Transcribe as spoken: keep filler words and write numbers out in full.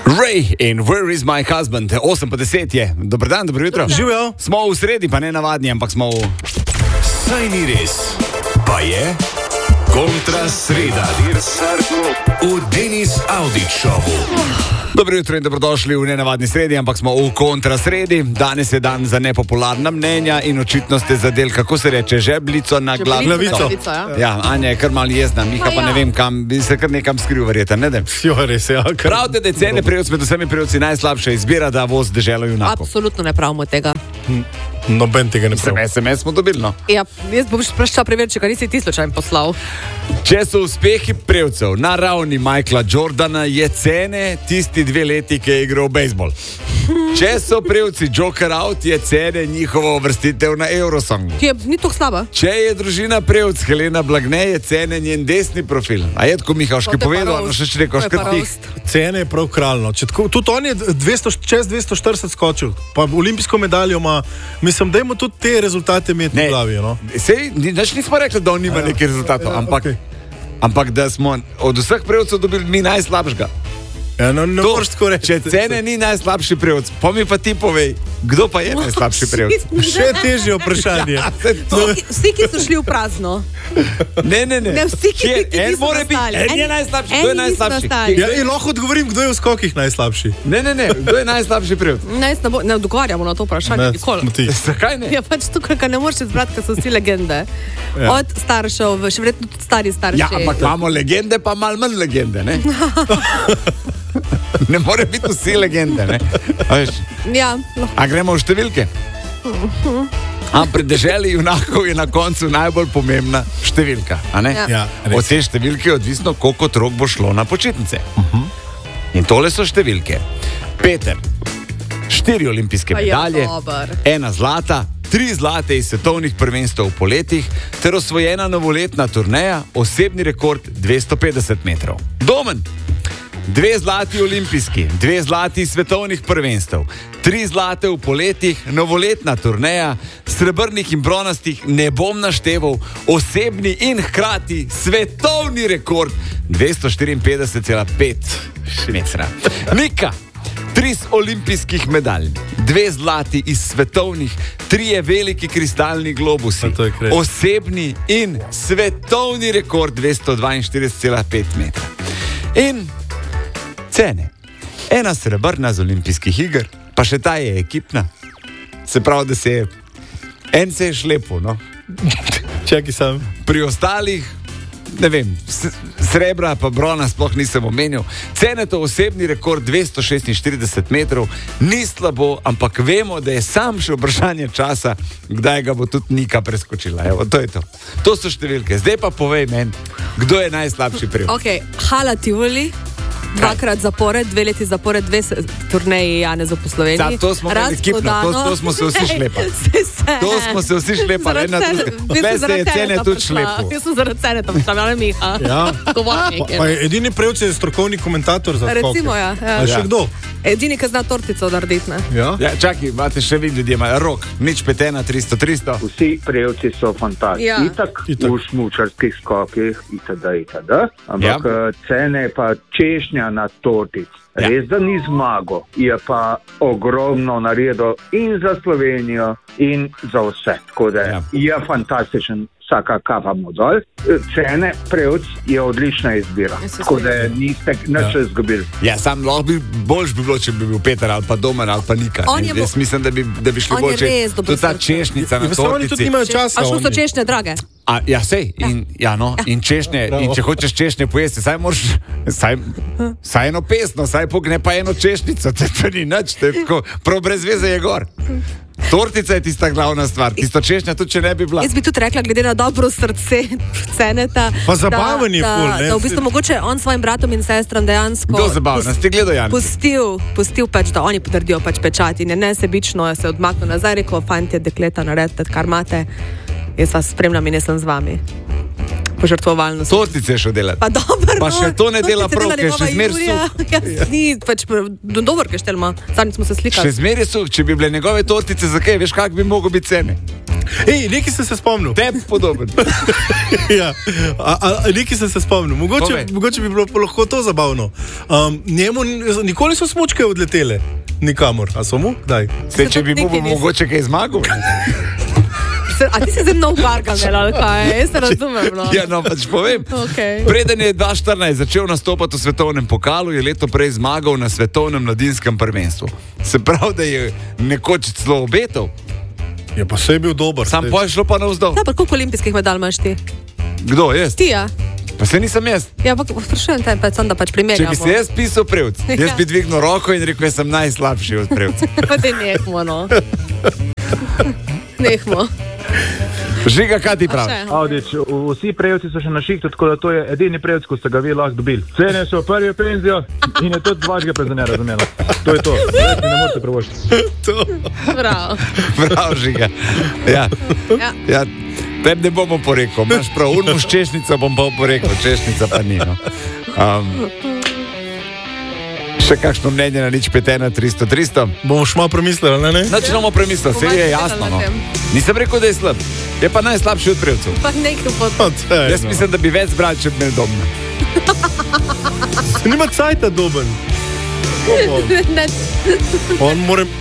Ray in Where is my husband? osem pa deset je. Dobar dan, dobro jutro. Živijo. Smo v sredi, pa ne navadni, ampak smo v... Saj ni res, pa je kontra sreda. V Denis Audić šovu. Dobro jutro in dobrodošli v nenavadni sredi, ampak smo v kontra sredi. Danes je dan za nepopularna mnenja in očitno ste zadeli, kako se reče, žebljico na glavico. Ja. Ja, Anja je kar malo jezna, Miha pa ja. ne vem kam, bi se kar nekam skril verjeten, ne da? Jo, res je. Ja, kar... Pravite, da je cene prejevc med vsemi prejevci najslabša izbira, da voz deželo junakov. Absolutno ne pravimo tega. Noben tega ne Sem pravi. es em es smo dobili, no. Ja, jaz bom sprašala preveriti, če ga nisi ti slučajno poslal. Če so uspehi prejevcev na ravni Michaela Jordana, je cene tisti dve leti, ki je igral bejzbol. Če so prejevci Joker out, je cene njihova uvrstitev na Eurosongu. Ki je ni tako slaba. Če je družina prejevc Helena Blagne, je cene njen desni profil. A je tako, Miha, To škaj je pa povedal, no roast. še če rekel, To je pa škaj tih. roast. Cene je prav kralno. Če tako, tudi on je dvesto, čez dvesto štirideset skočil, pa olimpijsko medaljo ima. Mislim, da ima tudi te rezultate imeti v glavi. No? Sej, ni- nič nismo rekli, da on nima Ja. nekih rezultatov, Ja, ampak, okej. ampak da smo od vseh prejevcev dobili mi najslabšega. Ja, no, ne To, moreš tako reči. če cene ni najslabši prejevc, pa mi pa ti povej, kdo pa je najslabši prejevc. Še težje vprašanje. To- Vsi, vsi, ki so šli v prazno. Ne, ne, ne. Ne, vsi, ki- Kjer? ki En niso mora biti, nastali. en je Eni- najslabši, eni kdo je niso najslabši? nastali. Ja, in lahko odgovorim, kdo je v skokih najslabši. Ne, ne, ne, kdo je najslabši prejevc? Ne, jaz ne, bo, ne odgovarjamo na to vprašanje Ne, nikoli. smo ti. Zakaj ne? Ja, pač tukaj, kar ne moreš izbrati, ker so vsi legende. Ja. Od staršev, še verjetno tudi stari starši. Ja, ampak imamo legende, pa malo manj legende, ne? Ne more biti vsi legende, ne? A veš, Ja, lahko. a gremo v številke? A pri deželi junakov je na koncu najbolj pomembna številka, a ne? Ja. Ja, res. Od te številke je odvisno, koliko otrok bo šlo na počitnice. In tole so številke. Peter, štiri olimpijske Pa je medalje, dober. ena zlata, tri zlate iz svetovnih prvenstev v poletih, ter osvojena novoletna turneja, osebni rekord dvesto petdeset metrov. Domen, dve zlati olimpijski, dve zlati iz svetovnih prvenstev, tri zlate v poletih, novoletna turneja, srebrnih in bronastih ne bom našteval, osebni in hkrati svetovni rekord dvesto štiriinpetdeset cela pet metra. Nika, tri z olimpijskih medalj, dve zlati iz svetovnih, trije veliki kristalni globusi, Pa to je krep. osebni in svetovni rekord dvesto dvainštirideset cela pet metra. In cene. Ena srebrna z olimpijskih iger, pa še ta je ekipna. Se pravi, da se je en se je šlepil, no. Čakaj sam. Pri ostalih, ne vem, s- srebra pa brona sploh nisem omenil. Cene to osebni rekord dvesto šestinštirideset metrov, ni slabo, ampak vemo, da je sam še vprašanje časa, kdaj ga bo tudi Nika preskočila. Evo, to je to. To so številke. Zdaj pa povej meni, kdo je najslabši prejevc. Ok, Hala Tivoli, dvakrat zapored, dve leti zapored, dve se- turneji Janezov po Sloveniji. Za to smo imeli ekipno, to- to smo se vsi šlepali. To smo se vsi šlepali, ena druga. Tle se je cene tudi šlepal. Jaz sem zaradi cene tam šla, ne Miha. Ja. Govornik Pa, je. pa je edini prejevc je strokovni komentator za skoke. Recimo, ja, ja. A še Ja. kdo? Edini, ki zna tortico narediti, ne? Ja. Ja, čakaj, imate še vi ljudje, imajo rok, nič petena, tristo, tristo. Vsi prejevci so fantastični. Ja. Itak, Itak. v smučarskih skokih itd. itd. Ampak Ja. ja. cene pa češnja na tortic. Ja. Res, da ni zmago, je pa ogromno naredil in za Slovenijo, in za vse. Tako da Ja. ja. je fantastičen, vsaka kapa mu dol. Cene prejevc je odlična izbira. Jaz se Tako da strinjam. niste nič ja. izgubili. Ja, sam lahko bi boljš bi bilo, če bi bil Peter ali pa Domen ali pa Nika. On ne. je bo- Jaz mislim, da bi, da bi šli On je boljše. res dobro Tudi ta srce. češnjica Ja, na veste, oni tudi tortici. nimajo časa. A šlo so oni. češnje drage? A, ja, sej, in, ja, no, in češnje, Bravo. in če hočeš češnje pojesti, saj moraš, saj, saj eno pesno, saj pogne pa eno češnjico, to pa ni nič, to je tako, prav brez veze je gor. Tortica je tista glavna stvar, tisto češnja tudi če ne bi bila. Jaz bi tudi rekla, glede na dobro srce ceneta. Pa zabaven je da, ful, da, ne. da v bistvu mogoče on svojim bratom in sestram dejansko Kdo zabavno, ste gledali, Jan? pustil, pustil pač, da oni potrdijo pač pečati in je nesebično se odmaknil nazaj, rekel, fantje, dekleta, naredite, kar imate, jaz vas spremljam in jaz sem z vami. požrtvovalnost. Tortice je šel delati. Pa dobro, Pa še to ne dela tortice prav, ker je še zmer Jurija. Ja, ni, pač, dober keštel ima. Zadnjič smo se slikali. Še zmer je suh, če bi bile njegove tortice, zakaj, veš, kak bi mogel biti cene? Ej, nekaj sem se spomnil. Tebi podoben. Ja, a, a, nekaj sem se spomnil. Mogoče, mogoče bi bilo lahko to zabavno. Um, njemu nikoli so smučke odletele. Nikamor. A so mu? Kdaj? Se, če bi mu mogoče kaj zmagal. A ti si zemno ugargal, ali kaj? Jaz se razumem, no. Ja, no, pač povem. Okay. Preden je dva tisoč štirinajst začel nastopati v svetovnem pokalu, je leto prej zmagal na svetovnem mladinskem prvenstvu. Se pravi, da je nekoč celo obetal. Je pa se je bil dober. Sam pa je šlo pa navzdol. Ja, pa koliko olimpijskih medalj imaš ti? Kdo, jaz? Ti, ja. Pa se nisem jaz. Ja, pa sprašujem te, pa sem da pač primerjamo. Če bi se jaz pisal prevc, jaz bi dvignil roko in rekel, jaz sem najslabši od prevca. Pa te nehmo, no. Nehmo. Žiga, kaj ti pravi? Avdić, vsi prejevci so še na šihtu, tako da to je edini prejevc, ko ste ga vi lahko dobili. Cene so prvi v penzijo in je tudi vašega penzionera razumela. To je to. Več mi ne morete privoščiti. To. Bravo. Prav, Žiga. Ja. Ja. Ja. Tem ne bomo porekel. Imaš prav, unmu s češnico bom pa porekel, češnica pa ni. No. Um, še kakšno mnenje na nič pet ena tristo tristo? Bomo šma premislili, ne? ne? Znači, bomo premislili, se je jasno. No. Nisem rekel, da je slab. Je pa najslabši od prevcev. Pa nekaj pot. Jaz mislim, da bi več zbrali, če bi imeli domne. Nima cajta doben. On more,